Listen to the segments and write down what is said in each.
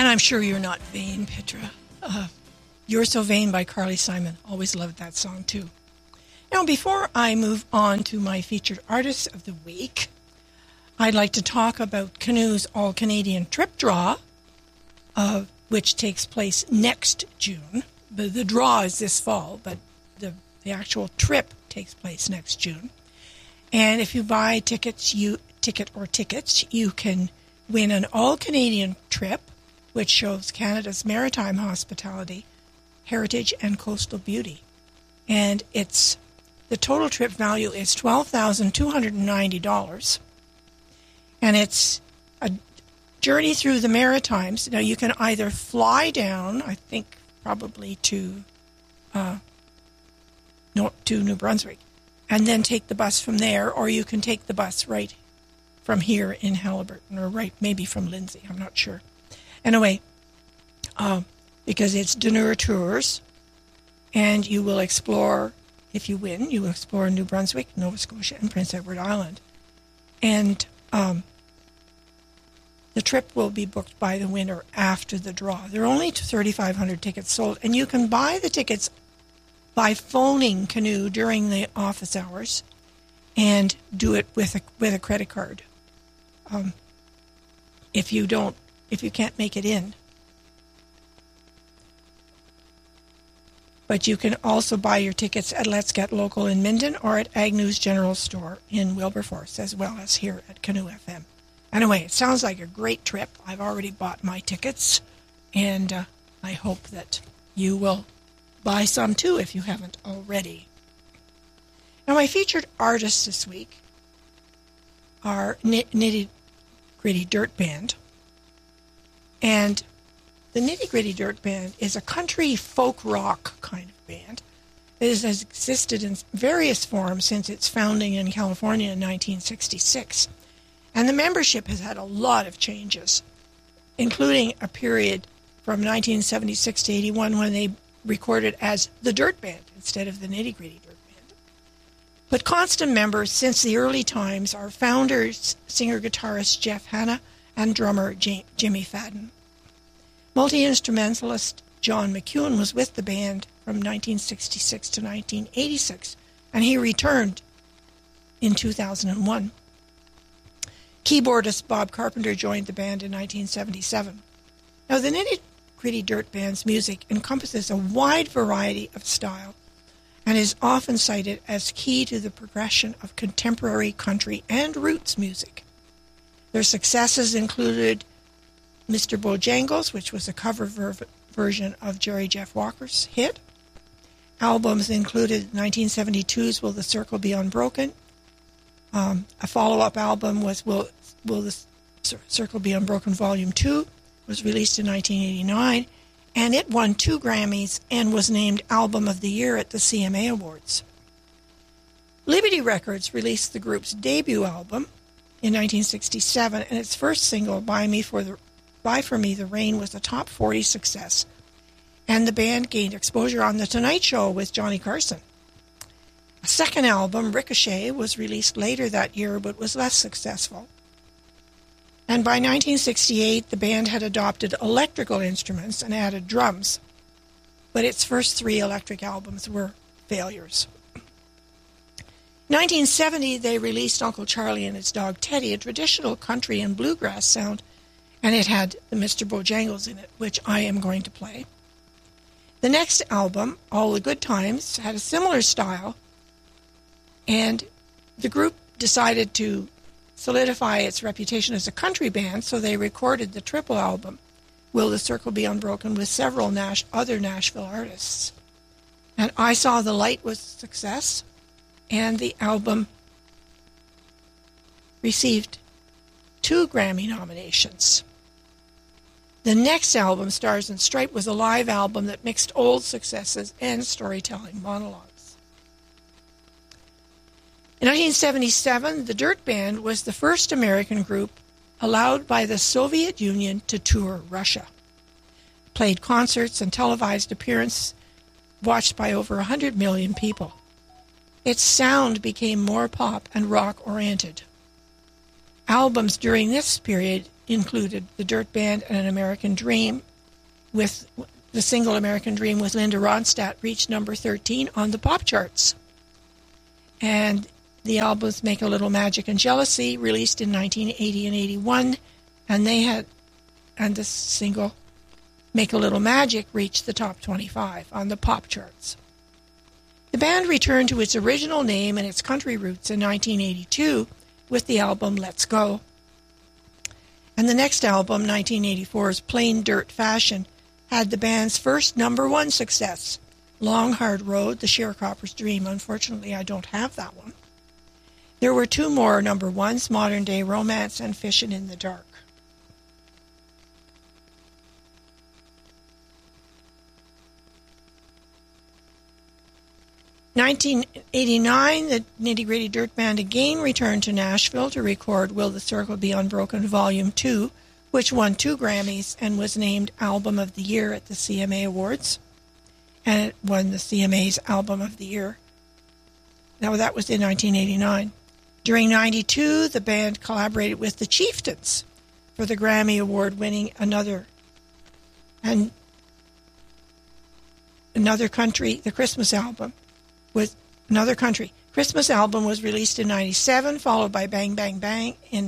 And I'm sure you're not vain, Petra. You're So Vain by Carly Simon. Always loved that song, too. Now, before I move on to my featured artist of the week, I'd like to talk about Canoe's All-Canadian Trip Draw, which takes place next June. The draw is this fall, but the actual trip takes place next June. And if you buy tickets, you can win an all-Canadian trip, which shows Canada's maritime hospitality, heritage, and coastal beauty. And the total trip value is $12,290. And it's a journey through the Maritimes. Now, you can either fly down, I think probably to New Brunswick, and then take the bus from there, or you can take the bus right from here in Haliburton, or right maybe from Lindsay, I'm not sure. Anyway, because it's Dunur Tours, and you will explore, if you win, you will explore New Brunswick, Nova Scotia, and Prince Edward Island. And the trip will be booked by the winner after the draw. There are only 3,500 tickets sold, and you can buy the tickets by phoning Canoe during the office hours and do it with a credit card. If you can't make it in. But you can also buy your tickets at Let's Get Local in Minden or at Agnew's General Store in Wilberforce, as well as here at Canoe FM. Anyway, it sounds like a great trip. I've already bought my tickets, and I hope that you will buy some too if you haven't already. Now, my featured artists this week are Nitty Gritty Dirt Band. And the Nitty Gritty Dirt Band is a country folk rock kind of band. It has existed in various forms since its founding in California in 1966. And the membership has had a lot of changes, including a period from 1976 to 81 when they recorded as the Dirt Band instead of the Nitty Gritty Dirt Band. But constant members since the early times are founders, singer-guitarist Jeff Hanna, and drummer Jimmy Fadden. Multi-instrumentalist John McEwen was with the band from 1966 to 1986, and he returned in 2001. Keyboardist Bob Carpenter joined the band in 1977. Now, the Nitty Gritty Dirt Band's music encompasses a wide variety of style and is often cited as key to the progression of contemporary country and roots music. Their successes included Mr. Bojangles, which was a cover version of Jerry Jeff Walker's hit. Albums included 1972's Will the Circle Be Unbroken? A follow-up album was Will the Circle Be Unbroken Volume 2, was released in 1989, and it won 2 Grammys and was named Album of the Year at the CMA Awards. Liberty Records released the group's debut album in 1967, and its first single, Buy For Me the Rain, was a top 40 success, and the band gained exposure on The Tonight Show with Johnny Carson. A second album, Ricochet, was released later that year but was less successful. And by 1968, the band had adopted electrical instruments and added drums, but its first 3 electric albums were failures. In 1970, they released Uncle Charlie and His Dog Teddy, a traditional country and bluegrass sound, and it had the Mr. Bojangles in it, which I am going to play. The next album, All the Good Times, had a similar style, and the group decided to solidify its reputation as a country band, so they recorded the triple album, Will the Circle Be Unbroken, with several other Nashville artists. And I Saw the Light was a success, and the album received 2 Grammy nominations. The next album, Stars and Stripe, was a live album that mixed old successes and storytelling monologues. In 1977, the Dirt Band was the first American group allowed by the Soviet Union to tour Russia. It played concerts and televised appearances watched by over 100 million people. Its sound became more pop and rock-oriented. Albums during this period included the Dirt Band and An American Dream, with the single American Dream with Linda Ronstadt reached number 13 on the pop charts. And the albums Make a Little Magic and Jealousy, released in 1980 and 81, and the single Make a Little Magic reached the top 25 on the pop charts. The band returned to its original name and its country roots in 1982 with the album Let's Go. And the next album, 1984's Plain Dirt Fashion, had the band's first number one success, Long Hard Road, The Sharecropper's Dream. Unfortunately, I don't have that one. There were two more number ones, Modern Day Romance and Fishin' in the Dark. In 1989, the Nitty Gritty Dirt Band again returned to Nashville to record Will the Circle Be Unbroken Volume 2, which won 2 Grammys and was named Album of the Year at the CMA Awards. And it won the CMA's Album of the Year. Now, that was in 1989. During 92, the band collaborated with the Chieftains for the Grammy Award-winning Another Country, the Christmas album. With Another Country. Christmas album was released in 97, followed by Bang Bang Bang in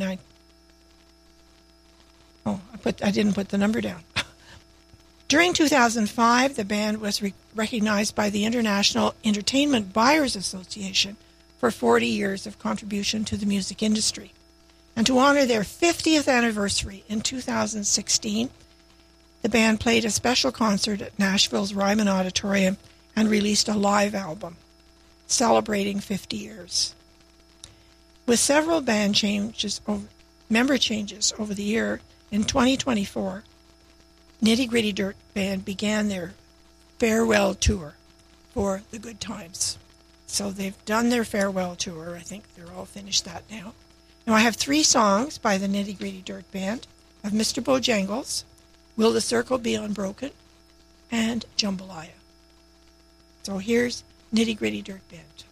I didn't put the number down. During 2005, the band was recognized by the International Entertainment Buyers Association for 40 years of contribution to the music industry. And to honor their 50th anniversary in 2016, the band played a special concert at Nashville's Ryman Auditorium and released a live album celebrating 50 years. With several member changes over the year, in 2024, Nitty Gritty Dirt Band began their farewell tour for the Good Times. So they've done their farewell tour. I think they're all finished that now. Now I have 3 songs by the Nitty Gritty Dirt Band of Mr. Bojangles, Will the Circle Be Unbroken, and Jambalaya. So here's Nitty Gritty Dirt Band.